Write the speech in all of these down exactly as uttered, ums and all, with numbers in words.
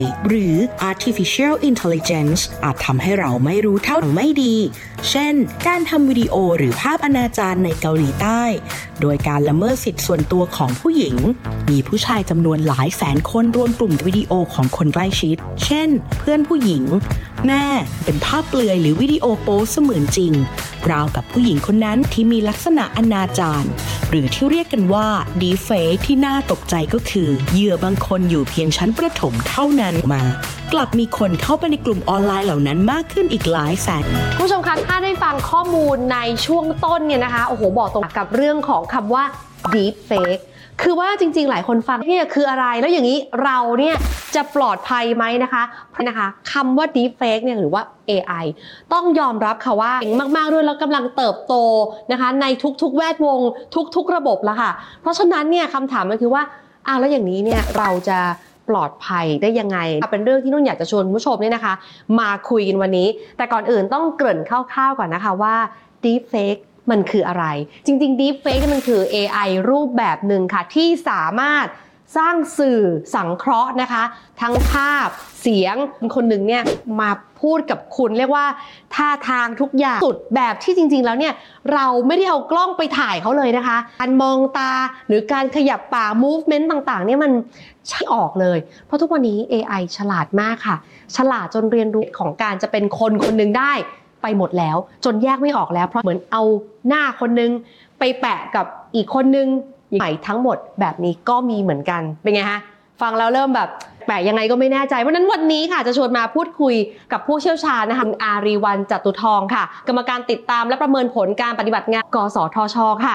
หรือ artificial intelligence อาจทำให้เราไม่รู้เท่าไม่ดีเช่นการทำวิดีโอหรือภาพอนาจารในเกาหลีใต้โดยการละเมิดสิทธิส่วนตัวของผู้หญิงมีผู้ชายจำนวนหลายแสนคนรวมกลุ่มวิดีโอของคนใกล้ชิดเช่นเพื่อนผู้หญิงแม่เป็นภาพเปลือยหรือวิดีโอโป๊เสมือนจริงราวกับผู้หญิงคนนั้นที่มีลักษณะอนาจารหรือที่เรียกกันว่า deepfake ที่น่าตกใจก็คือเหยื่อบางคนอยู่เพียงชั้นประถมเท่านั้นมากลับมีคนเข้าไปในกลุ่มออนไลน์เหล่านั้นมากขึ้นอีกหลายแสนผู้ชมคะถ้าได้ฟังข้อมูลในช่วงต้นเนี่ยนะคะโอ้โหบอกตรงกับเรื่องของคำว่า deepfake คือว่าจริงๆหลายคนฟังเนี่ยคืออะไรแล้วอย่างนี้เราเนี่ยจะปลอดภัยไหมนะคะนะคะคำว่า deepfake เนี่ยหรือว่า เอ ไอ ต้องยอมรับค่ะว่าเก่งมากๆด้วยแล้วกำลังเติบโตนะคะในทุกๆแวดวงทุกๆระบบแล้วค่ะเพราะฉะนั้นเนี่ยคำถามมันคือว่าอ้าวแล้วอย่างนี้เนี่ยเราจะปลอดภัยได้ยังไงเป็นเรื่องที่นุ่นอยากจะชวนคุณผู้ชมเนี่ยนะคะมาคุยกันวันนี้แต่ก่อนอื่นต้องเกริ่นคร่าวๆก่อนนะคะว่า deepfake มันคืออะไรจริงๆ deepfake มันคือ เอ ไอ รูปแบบหนึ่งค่ะที่สามารถสร้างสื่อสังเคราะห์นะคะทั้งภาพเสียงคนหนึ่งเนี่ยมาพูดกับคุณเรียกว่าท่าทางทุกอย่างสุดแบบที่จริงๆแล้วเนี่ยเราไม่ได้เอากล้องไปถ่ายเขาเลยนะคะการมองตาหรือการขยับปาก movement ต่างๆเนี่ยมันใช่ออกเลยเพราะทุกวันนี้ เอ ไอ ฉลาดมากค่ะฉลาดจนเรียนรู้ของการจะเป็นคนคนหนึ่งได้ไปหมดแล้วจนแยกไม่ออกแล้วเพราะเหมือนเอาหน้าคนนึงไปแปะกับอีกคนนึงใหม่ทั้งหมดแบบนี้ก็มีเหมือนกันเป็นไงฮะฟังแล้วเริ่มแบบแปะยังไงก็ไม่แน่ใจเพราะนั้นวันนี้ค่ะจะชวนมาพูดคุยกับผู้เชี่ยวชาญนะคะอารีวรรณจตุทองค่ะกรรมการติดตามและประเมินผลการปฏิบัติงานกสทช.ค่ะ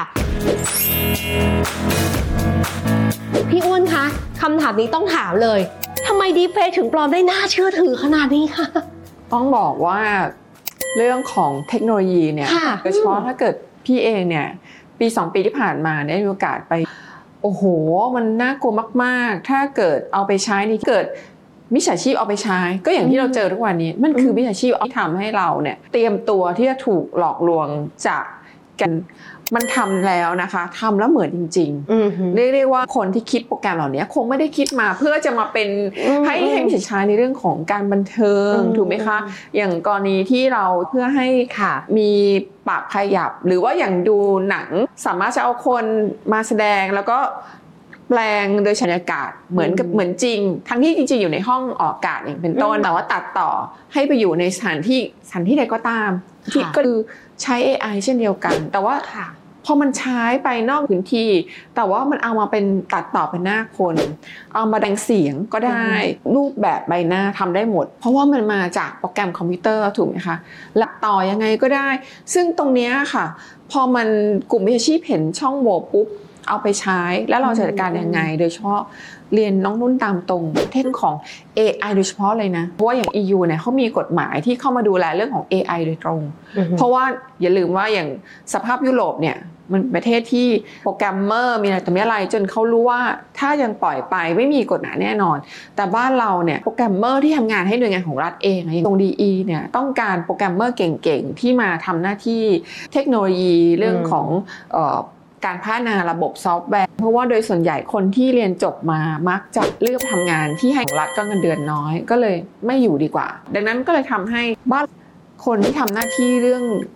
พี่อ้วนคะคำถามนี้ต้องถามเลยทำไมดีเฟคถึงปลอมได้น่าเชื่อถือขนาดนี้คะต้องบอกว่าเรื่องของเทคโนโลยีเนี่ยโดยเฉพาะถ้าเกิดพี่เองเนี่ยปีสองปีที่ผ่านมาได้มีโอกาสไปโอ้โหมันน่ากลัวมากๆถ้าเกิดเอาไปใช้นี่เกิดมิจฉาชีพเอาไปใช้ก็อย่างที่เราเจอทุกวันนี้มันคือมิจฉาชีพที่ทำให้เราเนี่ยเตรียมตัวที่จะถูกหลอกลวงจากกันมันทำแล้วนะคะทำแล้วเหมือนจริงๆเรียกได้ว่าคนที่คิดโปรแกรมเหล่านี้คงไม่ได้คิดมาเพื่อจะมาเป็นให้ให้มิจฉาชีพในเรื่องของการบันเทิงถูกไหมคะอย่างกรณีที่เราเพื่อให้มีปากขยับหรือว่าอย่างดูหนังสามารถจะเอาคนมาแสดงแล้วก็แปลงโดยบรรยากาศเหมือนกับเหมือนจริงทั้งที่จริงๆอยู่ในห้องออกอากาศอย่างเป็นต้นแต่ว่าตัดต่อให้ไปอยู่ในสถานที่สถานที่ใดก็ตามที่ก็คือใช้ เอ ไอ เช่นเดียวกันแต่ว่าพอมันใช้ไปนอกพื้นที่แต่ว่ามันเอามาเป็นตัดต่อเป็นหน้าคนเอามาดังเสียงก็ได้รูปแบบใบหน้าทำได้หมดเพราะว่ามันมาจากโปรแกรมคอมพิวเตอร์ถูกไหมคะและต่อยังไงก็ได้ซึ่งตรงนี้ค่ะพอมันกลุ่มวิชาชีพเห็นช่องโหว่ปุ๊บเอาไปใช้แล้วเราจัดการยังไงโดยเฉพาะเรียนน้องนุ่นตามตรงประเทศของ เอ ไอ โดยเฉพาะเลยนะเพราะว่าอย่าง อี ยู เนี่ยเขามีกฎหมายที่เข้ามาดูแลเรื่องของ เอ ไอ โดยตรงเพราะว่าอย่าลืมว่าอย่างสภาพยุโรปเนี่ยมันประเทศที่โปรแกรมเมอร์มีอะไรต่อมีอะไรจนเขารู้ว่าถ้ายังปล่อยไปไม่มีกฎหมายแน่นอนแต่บ้านเราเนี่ยโปรแกรมเมอร์ที่ทำงานให้หน่วยงานของรัฐเองอย่างตรง ดี อี เนี่ยต้องการโปรแกรมเมอร์เก่งๆที่มาทำหน้าที่เทคโนโลยีเรื่องของเอ่อการพัฒนาระบบซอฟต์แวร์เพราะว่าโดยส่วนใหญ่คนที่เรียนจบมามักจะเลือกทำงานที่ให้รัฐก็เงินเดือนน้อยก็เลยไม่อยู่ดีกว่าดังนั้นก็เลยทำให้บ้านคนที่ทำหน้าที่เรื่อง